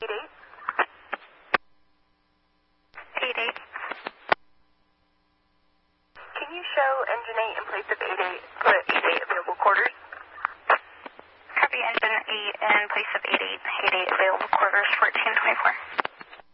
8-8. Can you show engine 8 in place of 8-8, put 8-8 available quarters? Copy engine 8 in place of 8-8, 8-8 available quarters, 1424.